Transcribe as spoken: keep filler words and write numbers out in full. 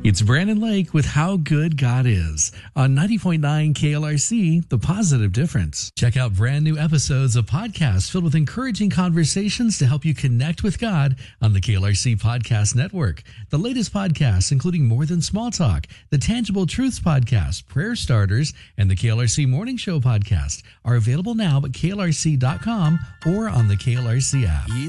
It's Brandon Lake with How Good God Is on ninety point nine K L R C, The Positive Difference. Check out brand new episodes of podcasts filled with encouraging conversations to help you connect with God on the K L R C Podcast Network. The latest podcasts, including More Than Small Talk, the Tangible Truths Podcast, Prayer Starters, and the K L R C Morning Show Podcast, are available now at K L R C dot com or on the K L R C app.